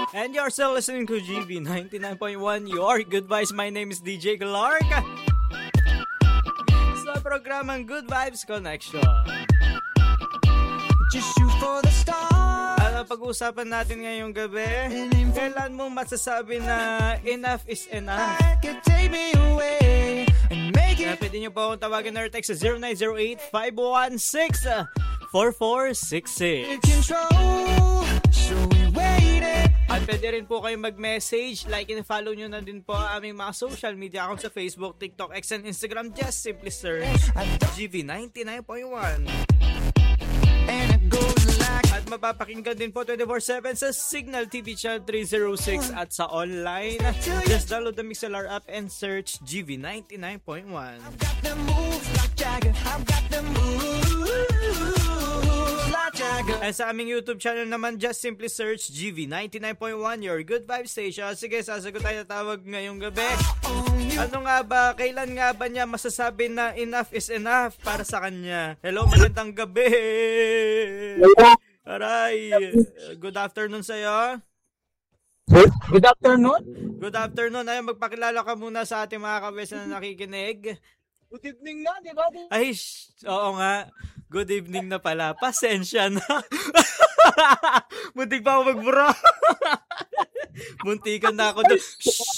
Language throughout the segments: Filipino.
And you're still listening to GB 99.1, your good vibes. My name is DJ Clark. Sa programang Good Vibes Connection. Just shoot for the stars. Ano pag-uusapan natin ngayong gabi? Kailan mo masasabi na enough is enough? Take me away and make it. Pwede nyo po akong tawagan or text sa 0908-516-4466. At pwede rin po kayong mag-message, like and follow nyo na din po ang aming mga social media account sa Facebook, TikTok, X, and Instagram. Just simply search GB 99.1. At mapapakinggan din po 24/7 sa Signal TV Channel 306 at sa online. Just download the MixLR app and search GB 99.1. At sa aming YouTube channel naman, just simply search GB 99.1, your good vibe station. Sige, sasagot tayo tawag ngayong gabi. Ano nga ba, kailan nga ba niya masasabi na enough is enough para sa kanya? Hello, magandang gabi. Aray, good afternoon sa'yo. Good afternoon. Good afternoon. Ayun, magpakilala ka muna sa ating mga kabes na nakikinig. Good evening na, di ba? Ay, oo nga. Good evening na pala. Pasensya na. Muntik pa ako magbura. Muntikan na ako doon.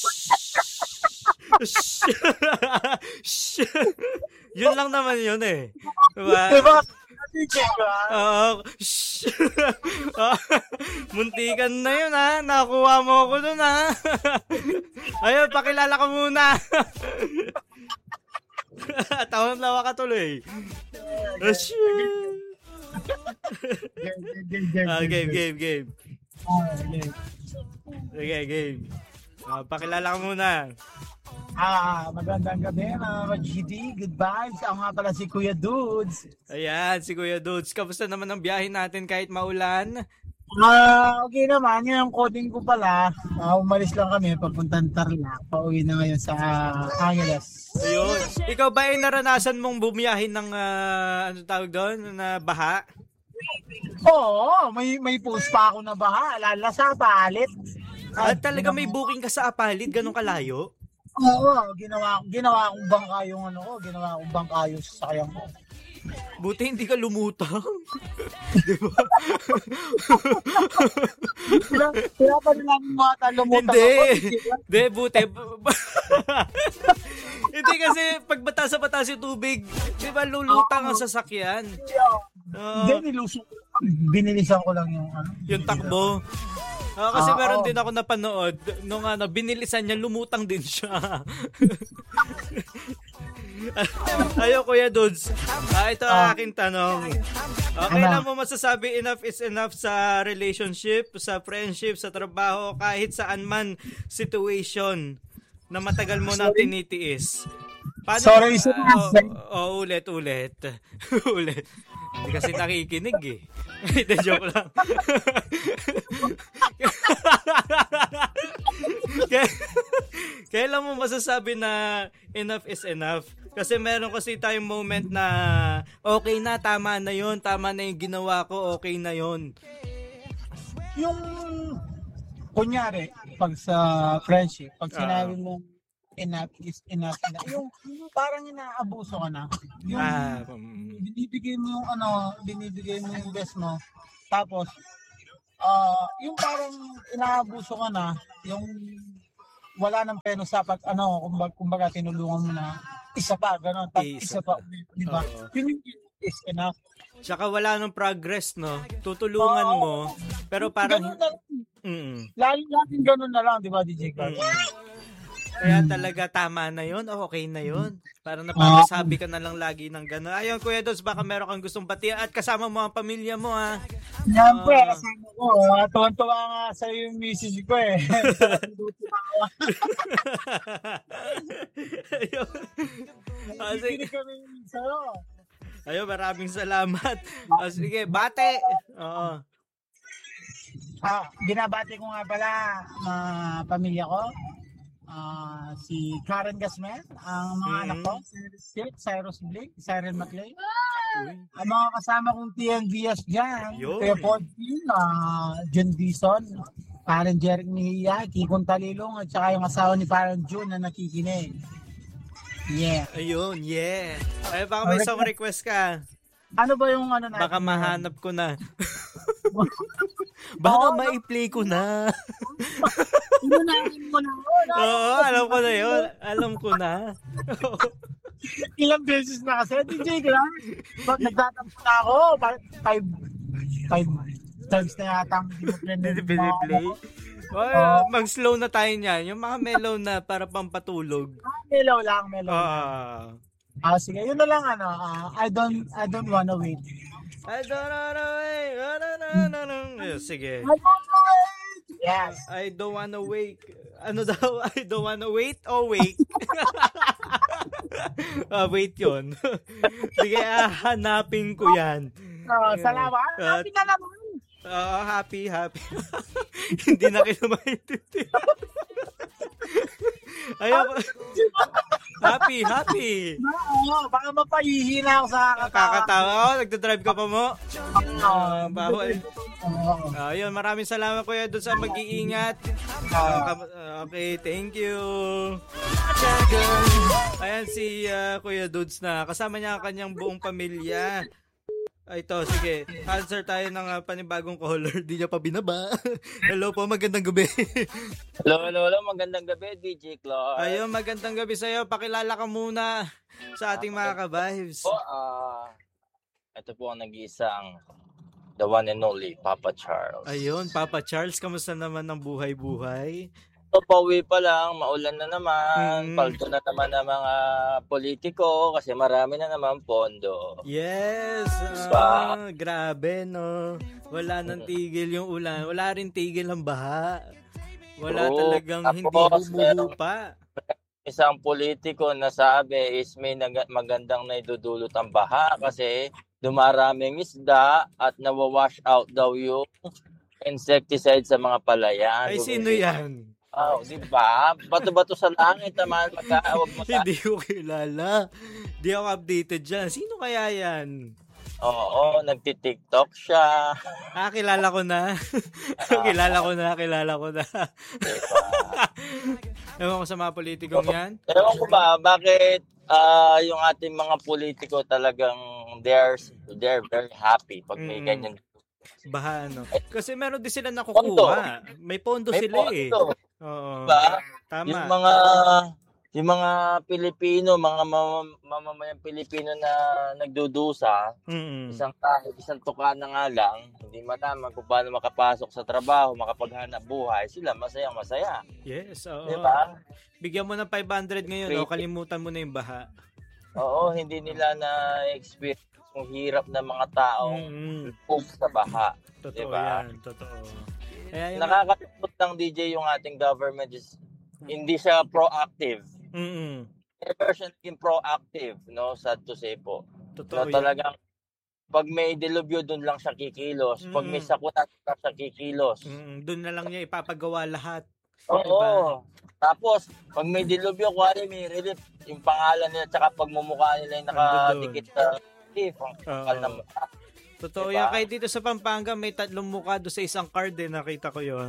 Yun lang naman yun eh. Diba? Muntikan na yun ha. Nakuha mo ako doon ha. Ayun, pakilala ko muna. Tawan-lawa ka tuloy. Game. Okay, game. Pakilala ka muna. Magandang gabi mga GD. Good vibes. Ako nga pala si Kuya Dudes. Ayan, si Kuya Dudes. Kamusta naman ang biyahe natin kahit maulan? Okay naman. Yung coding ko pala, umalis lang kami papuntang Tarlac. Pauwi na ngayon sa Angeles. Ayun. Ikaw ba ay naranasan mong bumiyahin ng, ano tawag doon, na baha? Oo, may post pa ako na baha. Lala sa Apalit. At talaga may booking ka sa Apalit? Ganun kalayo? Oo, ginawa kong bangka yung ginawa kong bangka yung sasakyan ko. Buti hindi ka lumutang. Diba? Kaya pa rin namin mga lumutang Hindi, buti. Hindi kasi pag bataas yung tubig, di ba lulutang ang sasakyan? Hindi, binilisan ko lang yung takbo. Kasi meron din ako napanood nung binilisan niya, lumutang din siya. Ayo Kuya Dudes. Ito ang aking tanong. Kailan mo masasabi enough is enough sa relationship, sa friendship, sa trabaho, kahit saan man situation na matagal mo na tinitiis? Paano ulit. Ulit. Hindi kasi nakikinig eh. Ito joke lang. Kailan mo masasabi na enough is enough? Kasi meron kasi tayong moment na okay na, tama na yun, tama na yung ginawa ko, okay na yun. Yung kunyari, pag sa friendship, pag sinabi mo enough is enough na, yung parang inaabuso ka na. Yung binibigay mo yung best mo, tapos yung parang inaabuso ka na, yung wala nang peno sa pag kumbaga tinulungan mo na isa pa gano'n, isa pa, di ba? Yun is enough. Tsaka wala nang progress, no? Tutulungan mo, pero parang laging gano'n na lang, di ba, DJ Carl? Kaya talaga tama na yun, okay na yun. Parang napapasabi ka na lang lagi ng gano'n. Ayun, Kuya Dos, baka meron kang gustong batian at kasama mo ang pamilya mo, ha? Siyempre, kasama ko. Tuwan-tuwa nga sa'yo yung misis ko, eh. Ayun. Sige kami sa'yo. Ayun, maraming salamat. Sige, bate. Oo. Binabati ko nga pala pamilya ko. Si Karen Gasmen, ang mga anak ko, Cyrus Blake, Cyril McLean, ang mga kasama kong TNVS dyan, Kuya Podkin, John Dison, parang Jeric Mejia, Kikong Talilong, at saka yung asawa ni parang June na nakikinig. Yeah. Ayun, yeah. Ay, baka may isang request ka. Ano ba yung ano natin? Baka mahanap ko na. Baka ma-play ko na. Inunahin mo na. Oo, alam ko na yun. Alam ko na. Ilang beses na kasi. DJ ka lang. Nagtatampo na ako. 5 times na yata hindi piniplay. Mag-slow na tayo niyan. Yung mga mellow na para pampatulog. Mellow lang. Sige, yun na lang I don't wanna wait. I don't wanna wait. Sige. I don't wanna wait. Yes. I don't wanna wait. Ano daw? I don't wanna wait o wait? Wait yun. Sige, hanapin ko yan. Salamat. Hanapin na naman. Happy. Hindi na kayo maintindihan. Ayoko. Happy. Baka mapahihina ako sa kakatawa. Nagdadrive ka pa mo? Bawal. Ayun, maraming salamat kuya doon sa mag-iingat. Okay, thank you. Ayan si Kuya Dudes na kasama niya ang kanyang buong pamilya. Ito, sige. Answer tayo ng panibagong caller. Di niya pa binaba. Hello po, magandang gabi. Hello. Magandang gabi, DJ Clark. Ayun, magandang gabi sa'yo. Pakilala ka muna sa ating mga ka-vibes. Ito po ang nag-iisang the one and only Papa Charles. Ayun, Papa Charles, kamusta naman ang buhay-buhay? Pauwi pa lang, maulan na naman, paldo na naman ng mga politiko kasi marami na naman pondo. Yes! Grabe, no? Wala nang tigil yung ulan. Wala rin tigil ang baha. Wala talagang hindi bumubupa. Isang politiko na sabi is may magandang naidudulot ang baha kasi dumaraming isda at nawawash out daw yung insecticide sa mga palayan. Ay, sino yan? Di ba? Bato-bato sa langit naman. Magkaawag mo Hindi ko kilala. Hindi ako updated dyan. Sino kaya yan? Oo, nagti-TikTok siya. Kilala ko na. Kilala ko na. Diba? Ewan ko sa mga politikong yan. Ewan ko ba, bakit yung ating mga politiko talagang they're very happy pag may ganyan. Baha, no? Kasi meron din sila nakukuha. May pondo sila eh. Oo. Diba? Tama. Yung mga Pilipino, mga mamamayang Pilipino na nagdudusa, isang tuka na nga lang, hindi matama kung paano makapasok sa trabaho, makapaghanap buhay, sila masaya. Yes, oo. Diba? Bigyan mo ng 500 ngayon, kalimutan mo na yung baha. Oo, hindi nila na-experience yung hirap ng mga taong sa baha. Totoo diba? Yan, totoo. Nakakatakot ng DJ yung ating government is hindi siya proactive. Never siya naging proactive, no? Sad to say po. Totoo na talagang pag may dilubyo, doon lang siya kikilos. Pag may sakuna, doon lang siya kikilos. Doon na lang niya ipapagawa lahat. Oo. Diba? Tapos, pag may dilubyo, kuwari may relief, yung pangalan nila, tsaka pagmumukha nila yung nakadikit sa relief, ang kapal na mukha. Totoo diba? yan. Kahit dito sa Pampanga, may 3 mukha doon sa isang card eh. Nakita ko yun.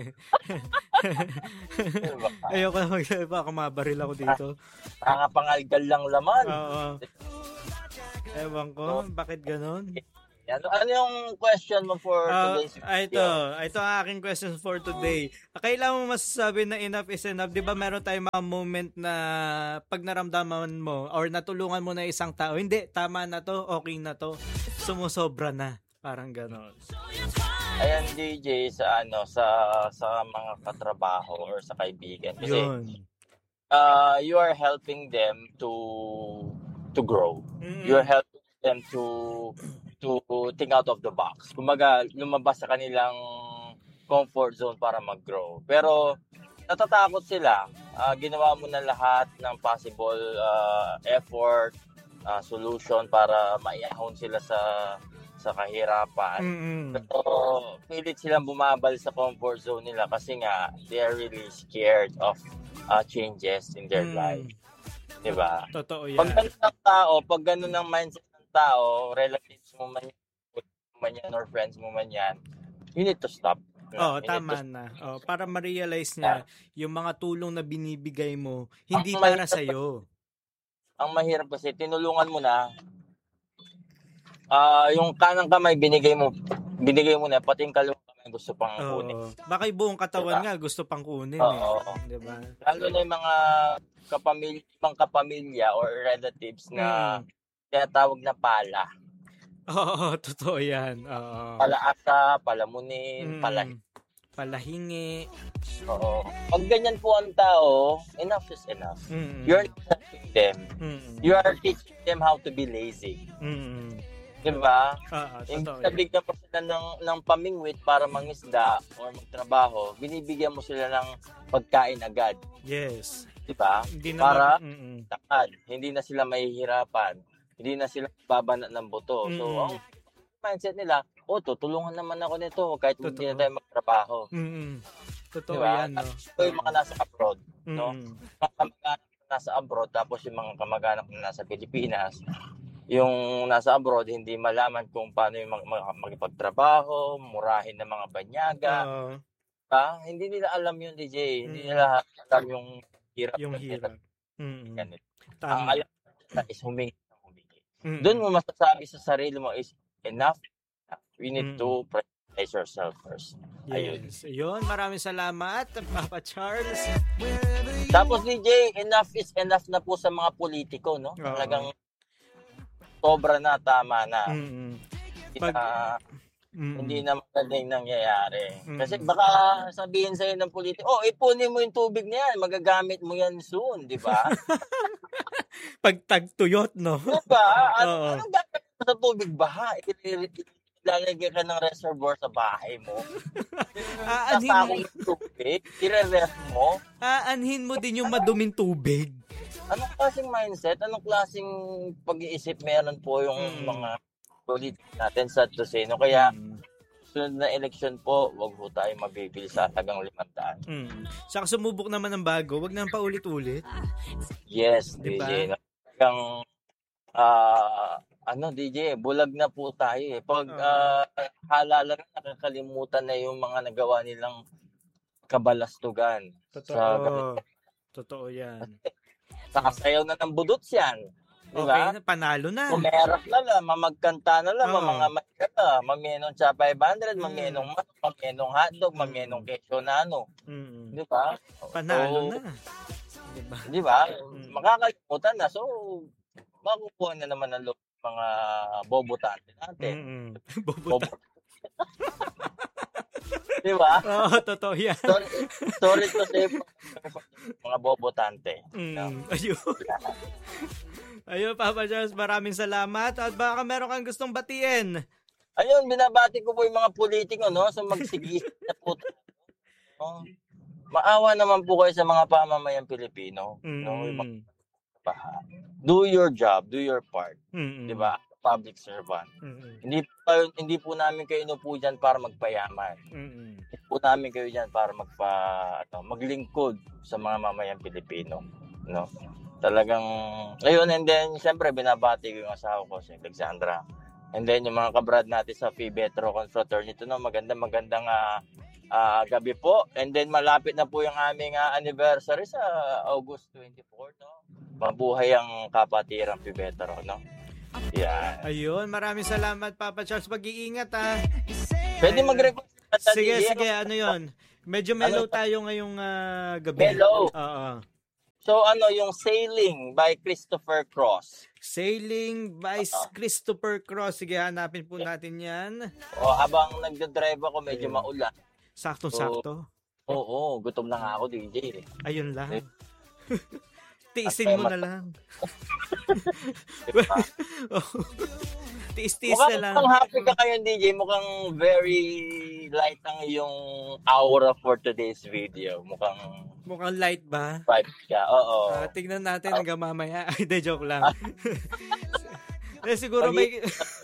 Diba? Ayoko na baka mabaril ako dito. Pangalgal lang laman. Oo. Ewan ko, bakit ganon? Ano yung question mo for today's video? Ito ang aking question for today. Kailan mo masasabi na enough is enough? Di ba meron tayong mga moment na pag naramdaman mo or natulungan mo na isang tao, hindi, tama na to, okay na to, sumusobra na. Parang ganon. Ayan, DJ, sa mga katrabaho or sa kaibigan. Kasi you are helping them to grow. You're helping them to think out of the box. Kumaga, lumabas sa kanilang comfort zone para mag-grow. Pero natatakot sila. Ginawa mo na lahat ng possible effort, solution para maihahon sila sa kahirapan. Pero pilit silang bumabal sa comfort zone nila kasi nga they are really scared of changes in their life. Diba? Totoo yan. Pag ganun ang mindset ng tao, relatives mo man yan or friends mo man yan, you need to stop. Tama na. Para ma-realize niya yung mga tulong na binibigay mo, hindi para sa'yo. Ang mahirap kasi, tinulungan mo na, yung kanang kamay, binigay mo na, pati yung kalawang kamay gusto pang kunin. Baka yung buong katawan nga gusto pang kunin. Diba? Lalo na yung mga kapamilya or relatives na tinatawag na pala. Totoo yan. Palaasa, palamunin, palahingi. Pag ganyan po ang tao, enough is enough. You're not helping them. You are teaching them how to be lazy. Diba? Nabigyan mo sila ng pamingwit para mangisda or magtrabaho, binibigyan mo sila ng pagkain agad. Yes. Diba? Para takad. Hindi na sila mahihirapan. Hindi na sila babanat ng buto. So, ang mindset nila, tutulungan naman ako nito kahit hindi na tayo magtrabaho. Totoo diba? yan, no? So, yung mga nasa abroad, no? Mga kamag-anak na nasa abroad, tapos yung mga kamag-anak na nasa Pilipinas, yung nasa abroad, hindi malaman kung paano yung magpagtrabaho, murahin ng mga banyaga. Hindi nila alam yun, DJ. Hindi nila alam yung hirap. Ang alam nila is humingi. Doon mo masasabi sa sarili mo is enough. We need to prioritize yourself first. Yes. Ayun, maraming salamat, Papa Charles. Tapos DJ, enough is enough na po sa mga politiko, no? Talagang sobra na, tama na. Hindi na magandang nangyayari. Kasi baka sabihin sa'yo ng politiko, ipunin mo yung tubig na yan, magagamit mo yan soon, di ba? Pag tagtuyot, no? Diba? Anong gagawin mo sa tubig baha? Lalagyan ka ng reservoir sa bahay mo. Aanhin mo tubig, i-ref mo. Aanhin mo din yung maduming tubig. Anong klaseng mindset? Anong klaseng pag-iisip meron po yung mga politics natin sa Tuseno? Kaya sunod na election po, wag po tayo mabibili sa tagang 500. Saka sumubok naman ng bago, wag nang paulit-ulit. Yes, diba? DJ. Tagang DJ, bulag na po tayo eh. Pag halala na, nakakalimutan na yung mga nagawa nilang kabalastugan. Totoo yan. Sasayaw na ng budots yan. Diba? Okay, panalo na. Kumerap na lang, mamagkanta na lang, mga magkata, mamenong sa 500, mamenong hotdog, mamenong kesyo na ano. Diba? Panalo na. Diba? Makakalimutan na. So, makukuha na naman ng mga bobotante natin. Bobotante. Diba? Totoo yan. Sorry to say, mga bobotante. Ayun, Papa Charles, maraming salamat. At baka meron kang gustong batiin. Ayun, binabati ko po yung mga politiko, no? So, magsigis na po. Maawa naman po kayo sa mga pamamayang Pilipino. No? Do your job, do your part. Diba? Public servant. Hindi po namin kayo inupo dyan para magpayaman. Hindi po namin kayo dyan para maglingkod sa mga mamayang Pilipino. No? Talagang, ayun, and then, syempre, binabati ko yung asawa ko, si Alexandra. And then, yung mga kabrad natin sa Phi Beta Rho Confraternity, no, magandang gabi po. And then, malapit na po yung aming anniversary sa August 24, no? Mabuhay ang kapatiran Phi Beta Rho, no? Yeah. Ayun, maraming salamat, Papa Charles. Pag-iingat, ha? Pwede mag-request. Sige, ano yun? Medyo mellow tayo ngayong gabi. Mellow? Oo. So, yung Sailing by Christopher Cross. Sailing by Christopher Cross. Sige, hanapin po natin yan. Habang nagdadrive ako, medyo maulan. Sakto-sakto. Oo, gutom na nga ako, DJ. Ayun lang. Tiisin mo na lang. Tiis-tiis na lang. Mukhang happy ka kayo, DJ. Mukhang very light ang iyong aura for today's video. Mukhang light ba? Vibe ka, oo. Tignan natin hanggang mamaya. Ay, de, joke lang. Siguro may...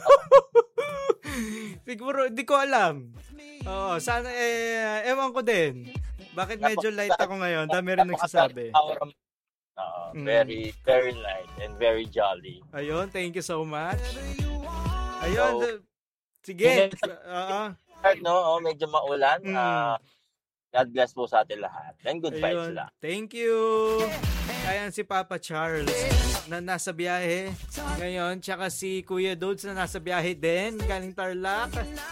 Siguro, di ko alam. Oo, sana, ewan ko din. Bakit medyo light ako ngayon? Dami rin nagsasabi. Very, very light and very jolly. Ayun, thank you so much. Ayun, sige. no, medyo maulan. God bless po sa atin lahat. And good vibes lang. Thank you. Ayan si Papa Charles na nasa biyahe ngayon. Tsaka si Kuya Dodes na nasa biyahe din. Galing Tarlac.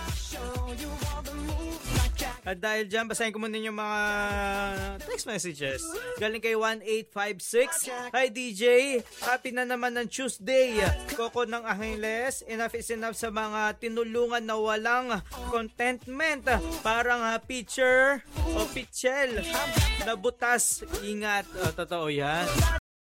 At dahil dyan, basahin ko muna yung mga text messages. Galing kay 1856. Hi DJ, happy na naman ng Tuesday. Coco ng Angeles, enough is enough sa mga tinulungan na walang contentment. Parang pitcher o pitchel na butas. Ingat. Totoo yan.